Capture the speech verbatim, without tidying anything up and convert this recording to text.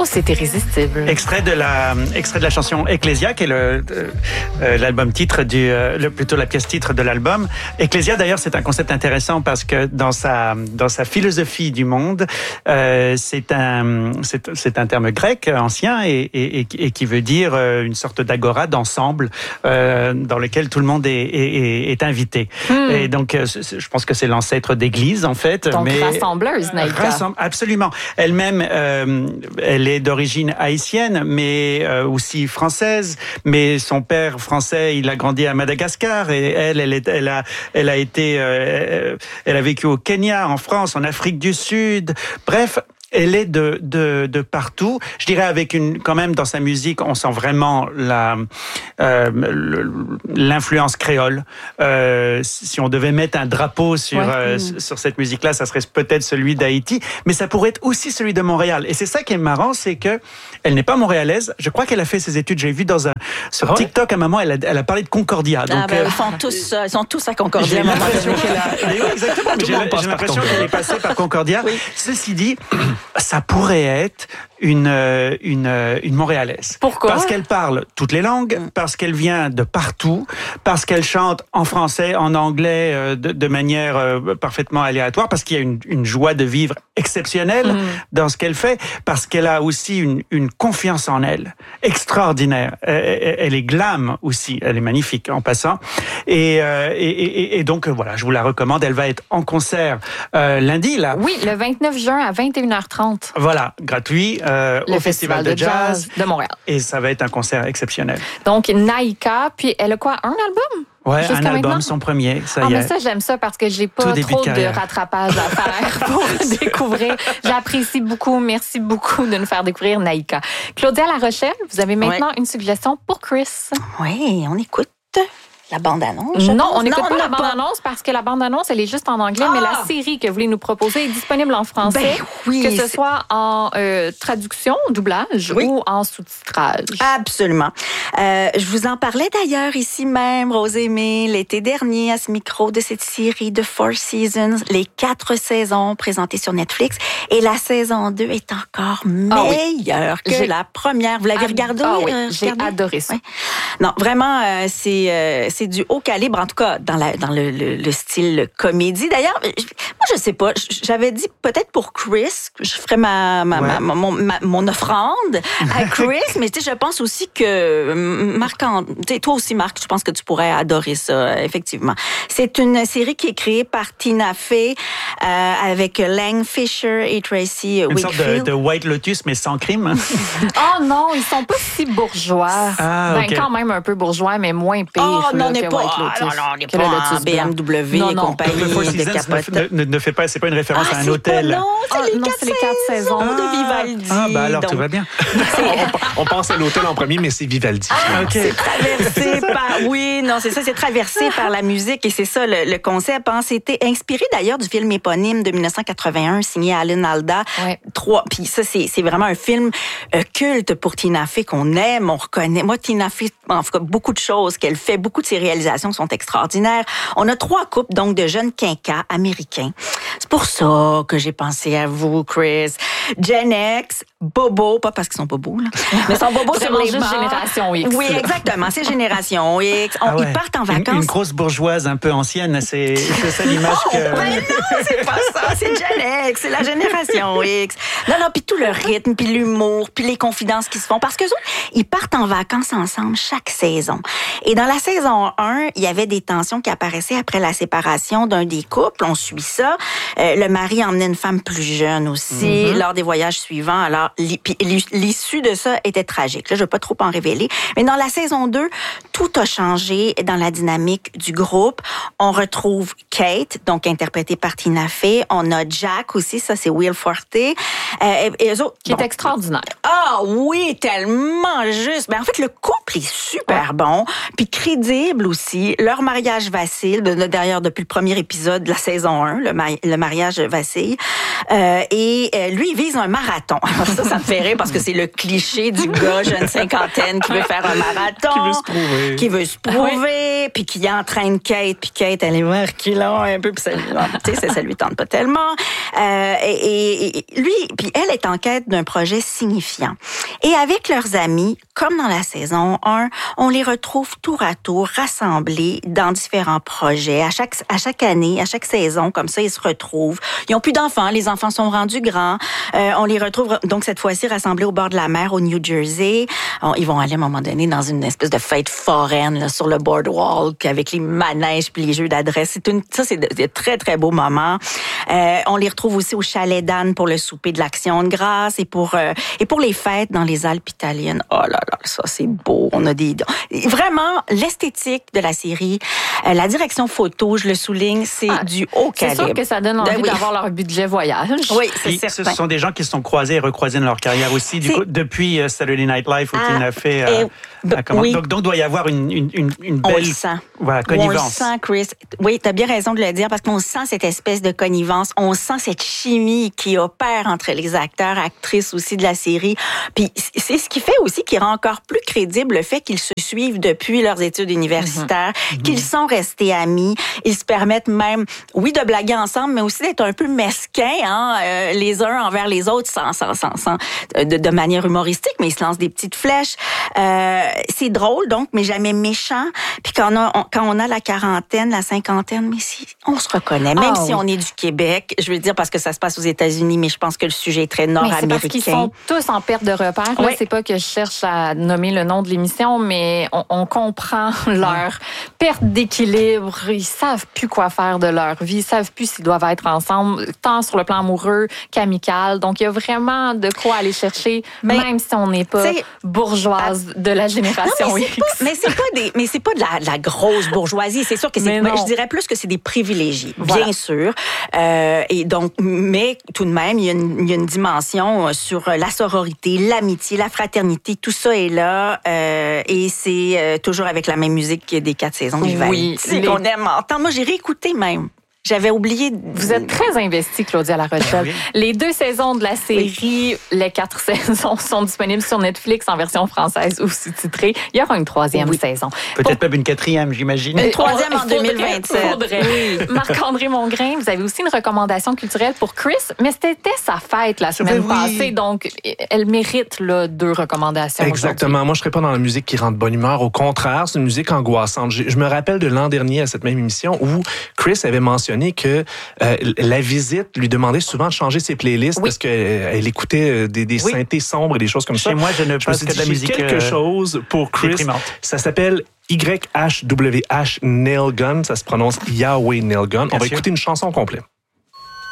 Oh, c'est irrésistible. Extrait de la, extrait de la chanson Ecclesia, qui est le, euh, l'album titre du, euh, le, plutôt la pièce titre de l'album. Ecclesia, d'ailleurs, c'est un concept intéressant parce que dans sa, dans sa philosophie du monde, euh, c'est un, c'est, c'est un terme grec ancien et, et, et, et qui veut dire une sorte d'agora, d'ensemble, euh, dans lequel tout le monde est, est, est invité. Hmm. Et donc, je pense que c'est l'ancêtre d'église, en fait. Donc, mais rassembleuse, Naïka. Rassemble, absolument. Elle-même, euh, elle est d'origine haïtienne, mais euh, aussi française. Mais son père français, il a grandi à Madagascar et elle, elle, est, elle a, elle a été, euh, elle a vécu au Kenya, en France, en Afrique du Sud. Bref. Elle est de, de, de partout. Je dirais avec une, quand même dans sa musique, on sent vraiment la, euh, l'influence créole. Euh, si on devait mettre un drapeau sur, ouais. euh, mmh. sur cette musique-là, ça serait peut-être celui d'Haïti, mais ça pourrait être aussi celui de Montréal. Et c'est ça qui est marrant, c'est que elle n'est pas montréalaise. Je crois qu'elle a fait ses études. J'ai vu dans un, sur ouais. TikTok à un moment, elle a, elle a parlé de Concordia. Donc, ah ben, euh, ils sont tous, ils sont tous à Concordia. J'ai l'impression qu'elle a, oui, exactement. J'ai, j'ai l'impression qu'elle est passée par Concordia. Oui. Ceci dit, ça pourrait être une, une, une Montréalaise. Pourquoi? Parce qu'elle parle toutes les langues, parce qu'elle vient de partout, parce qu'elle chante en français, en anglais, de, de manière parfaitement aléatoire, parce qu'il y a une, une joie de vivre exceptionnelle mmh. dans ce qu'elle fait, parce qu'elle a aussi une, une confiance en elle extraordinaire. Elle, elle est glam aussi, elle est magnifique en passant. Et, et, et, et donc voilà, je vous la recommande. Elle va être en concert euh, lundi là. Oui, le vingt-neuf juin à vingt et une heures trente. Voilà, gratuit euh, le au Festival, Festival de, jazz de Jazz de Montréal. Et ça va être un concert exceptionnel. Donc Naïka, puis elle a quoi, un album? Ouais, Jusqu'à un album, maintenant? Son premier, ça ah, y est. mais ça, j'aime ça parce que j'ai pas Tout trop de, de rattrapage à faire pour découvrir. J'apprécie beaucoup. Merci beaucoup de nous faire découvrir Naïka. Claudia La Rochelle, vous avez maintenant ouais. une suggestion pour Chris. Oui, on écoute la bande-annonce. Non, on n'écoute pas la bande-annonce parce que la bande-annonce, elle est juste en anglais, ah! mais la série que vous voulez nous proposer est disponible en français, ben oui, que ce soit en euh, traduction, doublage oui. ou en sous-titrage. Absolument. Euh, je vous en parlais d'ailleurs ici même, Rose Aimée, l'été dernier, à ce micro de cette série de Four Seasons, les quatre saisons présentées sur Netflix. Et la saison deux est encore meilleure ah oui. que J'ai... la première. Vous l'avez regardée? Ah oui, euh, j'ai adoré ça. Oui. Non, vraiment, euh, c'est... Euh, c'est du haut calibre, en tout cas, dans, la, dans le, le, le style comédie. D'ailleurs, je, moi, je sais pas, j'avais dit peut-être pour Chris, je ferais ma, ma, ouais. ma, mon, ma, mon offrande à Chris, mais tu sais, je pense aussi que Marc, tu sais, toi aussi, Marc, je pense que tu pourrais adorer ça, effectivement. C'est une série qui est créée par Tina Fey, euh, avec Lang Fisher et Tracy une Wakefield. Une sorte de, de White Lotus, mais sans crime. Oh non, ils sont pas si bourgeois. Ah, ben, okay. quand même un peu bourgeois, mais moins pire. Oh, non, on n'est pas, Lotus, non, non, on n'est pas en B M W non, et non. compagnie de capote. Ne, ne, ne fait pas, c'est pas une référence ah, à un hôtel. Pas, non, c'est, ah, les, non, quatre c'est les quatre saisons ah, de Vivaldi. Ah, bah alors, donc, tout va bien. on, on pense à l'hôtel en premier, mais c'est Vivaldi. Ah, okay. C'est traversé par... Oui, non, c'est ça, c'est traversé par la musique et c'est ça le, le concept. Hein. C'était inspiré d'ailleurs du film éponyme de dix-neuf cent quatre-vingt-un, signé Alan Alda. Ouais. Trois. Puis ça, c'est, c'est vraiment un film euh, culte pour Tina Fey qu'on aime, on reconnaît. Moi, Tina Fey, en tout cas, beaucoup de choses qu'elle fait, beaucoup de ses réalisations sont extraordinaires. On a trois couples, donc, de jeunes quinquas américains. C'est pour ça que j'ai pensé à vous, Chris. Gen X, Bobo, pas parce qu'ils sont bobos, là, mais sont bobos sur les juste Génération X. Oui, exactement, c'est Génération X. On, ah ouais. Ils partent en vacances. Une, une grosse bourgeoise un peu ancienne, c'est, c'est ça l'image que... Oh, ben non, c'est pas ça, c'est Gen X, c'est la Génération X. Non, non, puis tout le rythme, puis l'humour, puis les confidences qui se font. Parce qu'eux autres, ils partent en vacances ensemble chaque saison. Et dans la saison un, il y avait des tensions qui apparaissaient après la séparation d'un des couples. On suit ça. Euh, le mari emmenait une femme plus jeune aussi mm-hmm. lors des voyages suivants. Alors, l'issue de ça était tragique. Là, je ne vais pas trop en révéler. Mais dans la saison deux, tout a changé dans la dynamique du groupe. On retrouve Kate, donc interprétée par Tina Fey. On a Jack aussi, ça c'est Will Forte. Euh, et, et eux autres, qui bon, est extraordinaire. Ah oui, tellement juste. Ben, en fait, le couple est super bon, puis crédible. terrible aussi. Leur mariage vacille. D'ailleurs, depuis le premier épisode de la saison un, le, mari- le mariage vacille. Euh, et euh, lui, il vise un marathon. Alors ça, ça me fait rire parce que c'est le cliché du gars jeune cinquantaine qui veut faire un marathon. Qui veut se prouver. Qui veut se prouver, puis qui entraîne Kate. Puis Kate, elle est voir qu'il a un peu, puis ça, tu sais, ça lui tente pas tellement. Euh, et, et, et lui, puis elle est en quête d'un projet signifiant. Et avec leurs amis, comme dans la saison un, on les retrouve tour à tour rassemblés dans différents projets. À chaque, à chaque année, à chaque saison, comme ça, ils se retrouvent. Ils n'ont plus d'enfants, les enfants sont rendus grands. Euh, on les retrouve donc cette fois-ci rassemblés au bord de la mer au New Jersey. Alors, ils vont aller à un moment donné dans une espèce de fête foraine là, sur le boardwalk avec les manèges puis les jeux d'adresse. C'est une, ça, c'est de, de très, très beaux moments. Euh, on les retrouve aussi au chalet d'Anne pour le souper de l'Action de grâce et pour, euh, et pour les fêtes dans les Alpes italiennes. Oh là là, ça, c'est beau. On a des... Vraiment, l'esthétique de la série, euh, la direction photo, je le souligne, c'est ah, du haut calibre. C'est sûr que ça donne envie ben oui. d'avoir leur budget voyage. Oui, c'est Puis, certain. ce sont des gens qui se sont croisés et recroisés dans leur carrière aussi, du coup, depuis uh, Saturday Night Live, où ah, il a fait... Euh, et, comment... oui. donc, donc, doit y avoir une, une, une, une belle on le sent. Voilà, connivence. On le sent, Chris. Oui, tu as bien raison de le dire, parce qu'on sent cette espèce de connivence. On sent cette chimie qui opère entre les acteurs, actrices aussi de la série. Puis c'est ce qui fait aussi qui rend encore plus crédible le fait qu'ils se suivent depuis leurs études universitaires, mm-hmm. qu'ils sont restés amis. Ils se permettent même, oui, de blaguer ensemble, mais aussi d'être un peu mesquins, hein, euh, les uns envers les autres, sans, sans, sans, sans de, de manière humoristique, mais ils se lancent des petites flèches. Euh, c'est drôle, donc, mais jamais méchant. Puis quand on, a, on, quand on a la quarantaine, la cinquantaine, mais si, on se reconnaît, même ah, si oui. on est du Québec, je veux dire parce que ça se passe aux États-Unis, mais je pense que le sujet est très nord-américain. Mais c'est parce qu'ils sont tous en perte de repères. Oui. Là, c'est pas que je cherche à nommer le nom de l'émission, mais on, on comprend leur oui. perte d'équilibre. Ils savent plus quoi faire de leur vie. Ils savent plus s'ils doivent être ensemble, tant sur le plan amoureux qu'amical. Donc, il y a vraiment de quoi aller chercher, mais, même si on n'est pas bourgeoise à... de la génération non, mais X. C'est pas, mais c'est pas des, mais c'est pas de la, de la grosse bourgeoisie. C'est sûr que c'est, je dirais plus que c'est des privilégiés, voilà. bien sûr. Euh, et donc, mais tout de même, il y a une, il y a une dimension sur la sororité, l'amitié, la fraternité. Tout ça est là, euh, et c'est euh, toujours avec la même musique des quatre saisons du Val. Oui, c'est les... qu'on aime entendre. Moi, j'ai réécouté même. J'avais oublié. Vous êtes très investie, Claudia La Rochelle. Oui. Les deux saisons de la série, oui. les quatre saisons sont disponibles sur Netflix en version française ou sous-titrée. Il y aura une troisième oui. saison. Peut-être Pour... même une quatrième, j'imagine. Une troisième en deux mille vingt-sept. Oui. Marc-André Mongrain, vous avez aussi une recommandation culturelle pour Chris, mais c'était sa fête la semaine oui. passée, donc elle mérite là, deux recommandations. Exactement. Aujourd'hui. Moi, je ne serais pas dans la musique qui rend de bonne humeur. Au contraire, c'est une musique angoissante. Je, je me rappelle de l'an dernier à cette même émission où Chris avait mentionné que euh, la visite lui demandait souvent de changer ses playlists oui. parce qu'elle euh, écoutait des, des oui. synthés sombres et des choses comme Chez ça. moi, je ne je passe que de la musique quelque euh, chose pour Chris. Déprimante. Ça s'appelle Y H W H Nail Gun. Ça se prononce Yahweh Nail Gun. Bien On va sûr. écouter une chanson complète.